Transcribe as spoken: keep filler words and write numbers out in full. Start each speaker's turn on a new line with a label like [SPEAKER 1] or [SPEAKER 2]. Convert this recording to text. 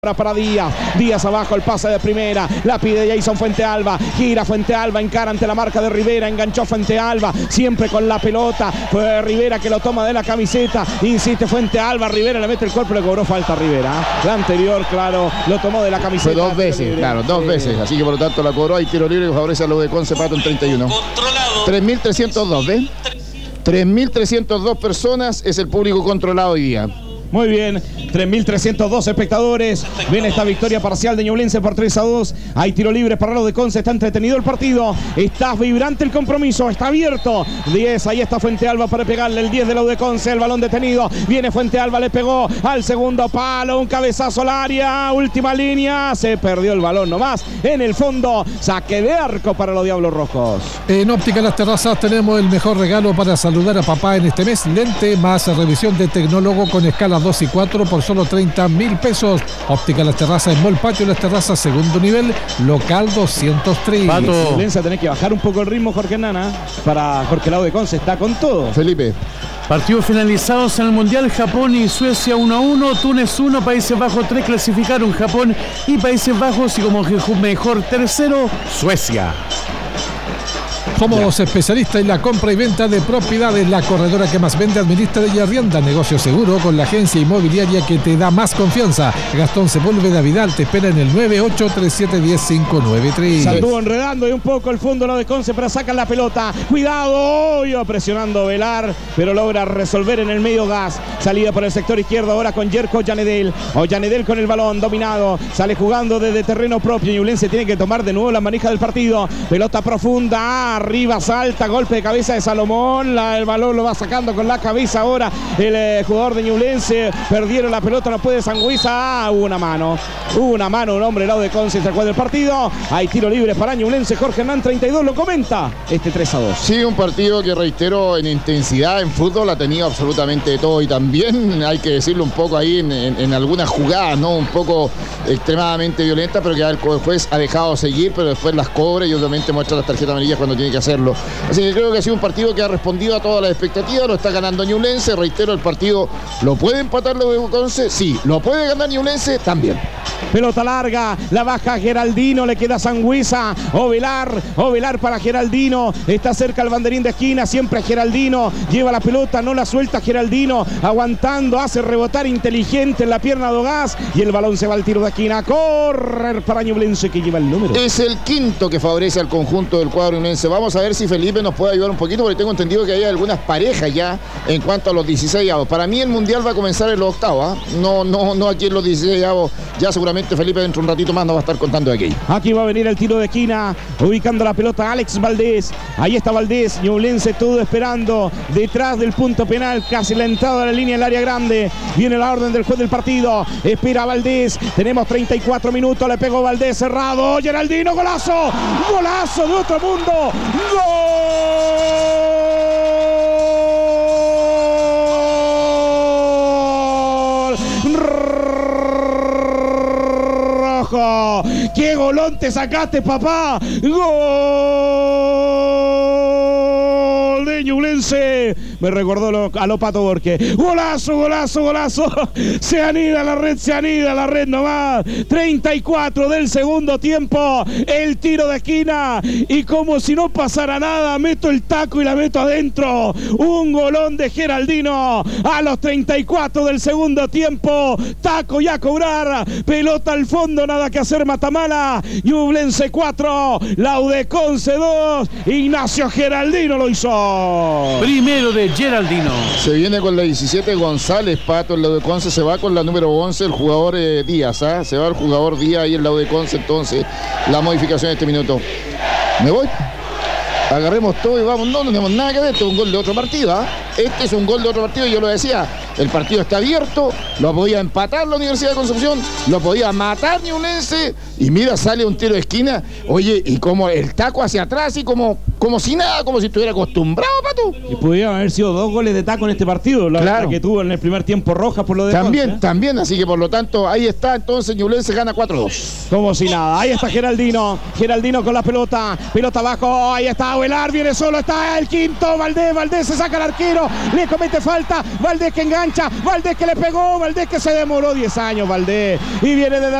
[SPEAKER 1] Para Díaz, Díaz abajo, el pase de primera, la pide Jason Fuentealba, gira Fuentealba, encara ante la marca de Rivera, enganchó Fuentealba, siempre con la pelota, fue Rivera que lo toma de la camiseta, insiste Fuentealba, Rivera le mete el cuerpo, le cobró falta a Rivera, la anterior, claro, lo tomó de la camiseta.
[SPEAKER 2] Fue dos veces, claro, dos sí. veces, así que por lo tanto la cobró, hay tiro libre que favorece a los de Conce, Pato en treinta y uno. tres mil trescientos dos, ¿ves? tres mil trescientas dos personas es el público controlado hoy día.
[SPEAKER 1] Muy bien, tres mil trescientos dos espectadores. Viene esta victoria parcial de Ñublense por tres a dos. Hay tiro libre para los de Conce. Está entretenido el partido. Está vibrante el compromiso. Está abierto. diez. Ahí está Fuentealba para pegarle el diez de los de Conce. El balón detenido. Viene Fuentealba. Le pegó al segundo palo. Un cabezazo al área. Última línea. Se perdió el balón nomás. En el fondo. Saque de arco para los Diablos Rojos.
[SPEAKER 3] En Óptica Las Terrazas tenemos el mejor regalo para saludar a papá en este mes. Lente más revisión de tecnólogo con escala dos y cuatro por solo treinta mil pesos. Óptica Las Terrazas en Mall Patio Las Terrazas, segundo nivel, local doscientos tres.
[SPEAKER 1] Pato. Tenés que bajar un poco el ritmo, Jorge Nana, para porque el lado de Conce está con todo.
[SPEAKER 2] Felipe.
[SPEAKER 4] Partidos finalizados en el Mundial, Japón y Suecia uno a uno, Túnez uno, Países Bajos tres, clasificaron Japón y Países Bajos, y como mejor tercero, Suecia.
[SPEAKER 3] Somos ya. especialistas en la compra y venta de propiedades. La corredora que más vende, administra y arrienda. Negocio seguro con la agencia inmobiliaria que te da más confianza. Gastón Sepúlveda Vidal te espera en el nueve ocho tres siete uno cero cinco nueve tres.
[SPEAKER 1] Se anduvo enredando y un poco el fondo lo de Conce, pero sacan la pelota. Cuidado, iba presionando Velar, pero logra resolver en el medio Gas. Salida por el sector izquierdo ahora con Jerko Ollanedel. Ollanedel con el balón dominado. Sale jugando desde terreno propio. Ñublense tiene que tomar de nuevo la manija del partido. Pelota profunda. Arriba salta, golpe de cabeza de Salomón, la, el balón lo va sacando con la cabeza ahora el eh, jugador de Ñublense. Perdieron la pelota, no puede Sangüesa. Ah, hubo una mano, hubo una mano, un hombre al lado de Conce, se acuerda del partido. Hay tiro libre para Ñublense. Jorge Hernán treinta y dos lo comenta este tres a dos.
[SPEAKER 2] Sí, un partido que, reitero, en intensidad en fútbol ha tenido absolutamente todo, y también hay que decirlo un poco ahí en, en, en algunas jugadas, ¿no? Un poco extremadamente violenta, pero que el juez ha dejado seguir, pero después las cobra y obviamente muestra las tarjetas amarillas cuando tiene que hacerlo. Así que creo que ha sido un partido que ha respondido a todas las expectativas. Lo está ganando Ñublense. Reitero, el partido lo puede empatar lo de Conce, sí. Lo puede ganar Ñublense también.
[SPEAKER 1] Pelota larga, la baja Geraldino, le queda Sangüesa. Ovelar, Ovelar para Geraldino. Está cerca el banderín de esquina, siempre Geraldino. Lleva la pelota, no la suelta Geraldino. Aguantando, hace rebotar inteligente en la pierna de Ogas. Y el balón se va al tiro de esquina. Correr para Ñublense, que lleva el número.
[SPEAKER 2] Es el quinto que favorece al conjunto del cuadro ñublense. Vamos a ver si Felipe nos puede ayudar un poquito, porque tengo entendido que hay algunas parejas ya en cuanto a los dieciséis avos. Para mí el Mundial va a comenzar en los octavos, ¿eh? no, no, no aquí en los dieciséis avos. Ya seguramente Felipe dentro de un ratito más nos va a estar contando de aquí.
[SPEAKER 1] Aquí va a venir el tiro de esquina, ubicando la pelota Alex Valdés. Ahí está Valdés, Ñublense todo esperando detrás del punto penal, casi la entrada de la línea del área grande. Viene la orden del juez del partido, espera Valdés. Tenemos treinta y cuatro minutos, le pegó Valdés, cerrado, Geraldino, golazo, golazo de otro mundo. ¡Gol! ¡Rojo! ¡Qué golón te sacaste, papá! ¡Gol de Ñublense! Me recordó lo, a lo Pato Borges. ¡Golazo, golazo, golazo! Se anida la red, se anida la red nomás. treinta y cuatro del segundo tiempo. El tiro de esquina. Y como si no pasara nada, meto el taco y la meto adentro. Un golón de Geraldino a los treinta y cuatro del segundo tiempo. Taco y a cobrar. Pelota al fondo, nada que hacer Matamala. Ñublense cuatro. Laude Conce dos. Ignacio Geraldino lo hizo.
[SPEAKER 4] Primero de Geraldino.
[SPEAKER 2] Se viene con la diecisiete González, Pato, el lado de Conce. Se va con la número once, el jugador eh, Díaz, ¿eh? Se va el jugador Díaz y el lado de Conce. Entonces, la modificación de este minuto. Me voy. Agarremos todo y vamos. No, no tenemos nada que ver. Este es un gol de otro partido, ¿eh? Este es un gol de otro partido, yo lo decía. El partido está abierto, lo podía empatar la Universidad de Concepción, lo podía matar Ñublense, y mira, sale un tiro de esquina, oye, y como el taco hacia atrás, y como, como si nada, como si estuviera acostumbrado, Pato.
[SPEAKER 1] Y pudieron haber sido dos goles de taco en este partido, la
[SPEAKER 2] claro.
[SPEAKER 1] que tuvo en el primer tiempo Rojas por lo de
[SPEAKER 2] También,
[SPEAKER 1] Conce, ¿eh?
[SPEAKER 2] también, así que por lo tanto, ahí está, entonces Ñublense gana cuatro a dos.
[SPEAKER 1] Como si nada, ahí está Geraldino, Geraldino con la pelota, pelota abajo, ahí está Ovelar, viene solo, está el quinto, Valdés, Valdés se saca al arquero, le comete falta, Valdés que engancha. cancha. Valdés que le pegó. Valdés que se demoró diez años. Valdés. Y viene de